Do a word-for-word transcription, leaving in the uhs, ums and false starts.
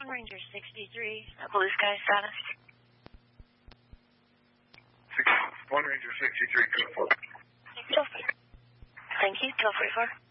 One Ranger sixty-three, a blue sky status. Six, One Ranger sixty-three, go for it. Thank you, twelve forty-four.